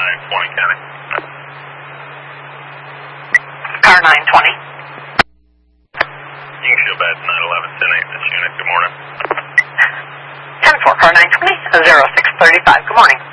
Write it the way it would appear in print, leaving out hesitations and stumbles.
920, County. Car 920. You can show bad 911, 10-8, this unit. Good morning. 10-4, car 920, 0635. Good morning.